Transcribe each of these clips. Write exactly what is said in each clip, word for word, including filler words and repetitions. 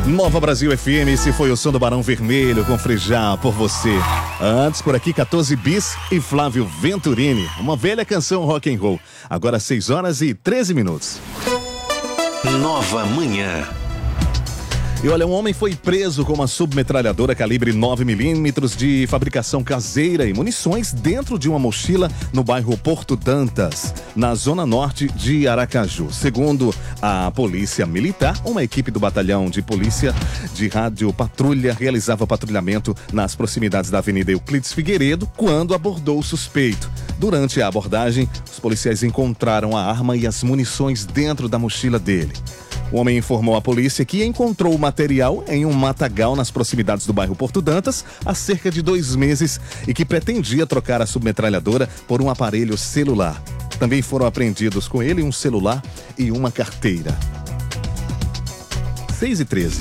Nova Brasil F M, esse foi o som do Barão Vermelho com Frejá por você. Antes, por aqui, quatorze bis e Flávio Venturini, uma velha canção rock and roll. Agora seis horas e treze minutos. Nova Manhã. E olha, um homem foi preso com uma submetralhadora calibre nove milímetros de fabricação caseira e munições dentro de uma mochila no bairro Porto Dantas, na zona norte de Aracaju. Segundo a polícia militar, uma equipe do batalhão de polícia de rádio patrulha realizava patrulhamento nas proximidades da Avenida Euclides Figueiredo quando abordou o suspeito. Durante a abordagem, os policiais encontraram a arma e as munições dentro da mochila dele. O homem informou à polícia que encontrou o material em um matagal nas proximidades do bairro Porto Dantas há cerca de dois meses e que pretendia trocar a submetralhadora por um aparelho celular. Também foram apreendidos com ele um celular e uma carteira. seis e treze.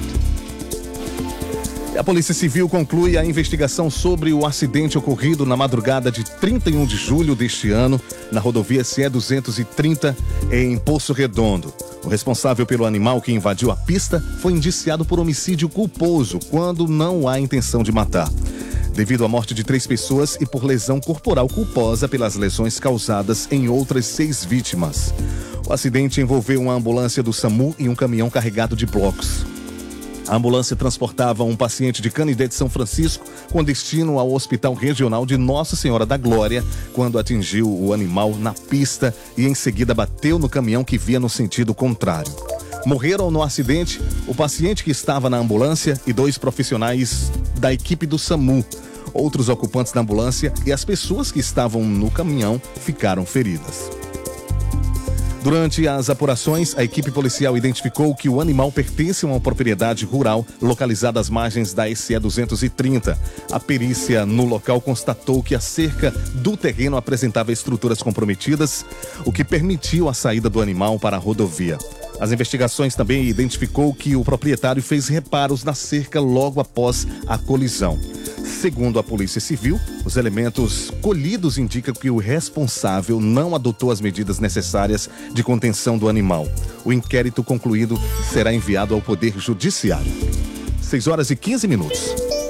A Polícia Civil conclui a investigação sobre o acidente ocorrido na madrugada de trinta e um de julho deste ano, na rodovia S E duzentos e trinta, em Poço Redondo. O responsável pelo animal que invadiu a pista foi indiciado por homicídio culposo, quando não há intenção de matar, devido à morte de três pessoas e por lesão corporal culposa pelas lesões causadas em outras seis vítimas. O acidente envolveu uma ambulância do SAMU e um caminhão carregado de blocos. A ambulância transportava um paciente de Canindé de São Francisco com destino ao Hospital Regional de Nossa Senhora da Glória, quando atingiu o animal na pista e em seguida bateu no caminhão que via no sentido contrário. Morreram no acidente o paciente que estava na ambulância e dois profissionais da equipe do SAMU. Outros ocupantes da ambulância e as pessoas que estavam no caminhão ficaram feridas. Durante as apurações, a equipe policial identificou que o animal pertence a uma propriedade rural localizada às margens da S E duzentos e trinta. A perícia no local constatou que a cerca do terreno apresentava estruturas comprometidas, o que permitiu a saída do animal para a rodovia. As investigações também identificou que o proprietário fez reparos na cerca logo após a colisão. Segundo a Polícia Civil, os elementos colhidos indicam que o responsável não adotou as medidas necessárias de contenção do animal. O inquérito concluído será enviado ao Poder Judiciário. seis horas e quinze minutos.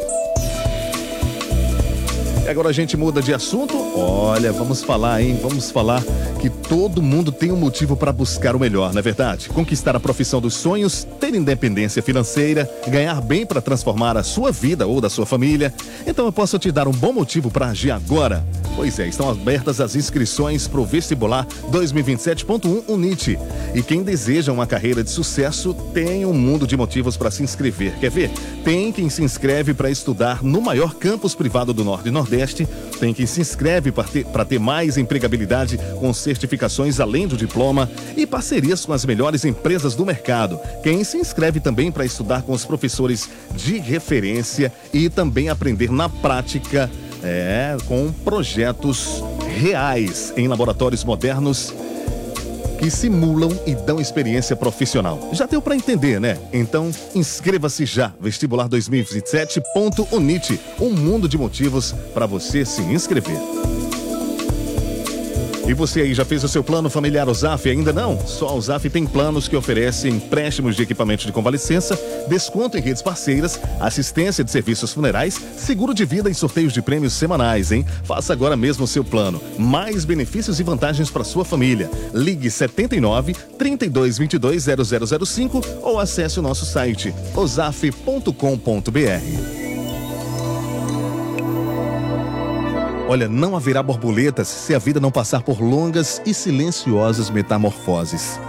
E agora a gente muda de assunto. Olha, vamos falar, hein? Vamos falar que todo mundo tem um motivo para buscar o melhor, não é verdade? Conquistar a profissão dos sonhos, ter independência financeira, ganhar bem para transformar a sua vida ou da sua família. Então eu posso te dar um bom motivo para agir agora. Pois é, estão abertas as inscrições para o Vestibular dois mil e vinte e sete ponto um UNIT. E quem deseja uma carreira de sucesso tem um mundo de motivos para se inscrever. Quer ver? Tem quem se inscreve para estudar no maior campus privado do Norte e Nordeste. Tem quem se inscreve para ter, para ter mais empregabilidade com certificações além do diploma e parcerias com as melhores empresas do mercado. Quem se inscreve também para estudar com os professores de referência e também aprender na prática, é, com projetos reais em laboratórios modernos que simulam e dão experiência profissional. Já deu para entender, né? Então, inscreva-se já. Vestibular dois mil e vinte e sete ponto UNIT. Um mundo de motivos para você se inscrever. E você aí, já fez o seu plano familiar Ozaf? Ainda não? Só a Ozaf tem planos que oferecem empréstimos de equipamentos de convalescença, desconto em redes parceiras, assistência de serviços funerais, seguro de vida e sorteios de prêmios semanais, hein? Faça agora mesmo o seu plano. Mais benefícios e vantagens para sua família. Ligue setenta e nove, trinta e dois, vinte e dois, zero zero zero cinco ou acesse o nosso site ozaf ponto com ponto br. Olha, não haverá borboletas se a vida não passar por longas e silenciosas metamorfoses.